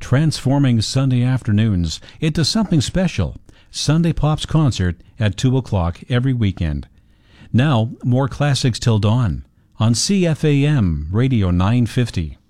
transforming Sunday afternoons into something special. Sunday Pops Concert at 2 o'clock every weekend. Now, more classics till dawn on CFAM Radio 950.